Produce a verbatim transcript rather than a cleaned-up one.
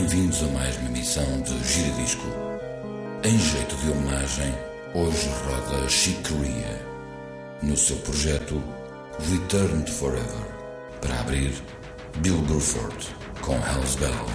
Bem-vindos a mais uma emissão de Giradisco. Em jeito de homenagem, hoje roda Chick Corea no seu projeto Returned Forever. Para abrir, Bill Bruford com Hell's Bells.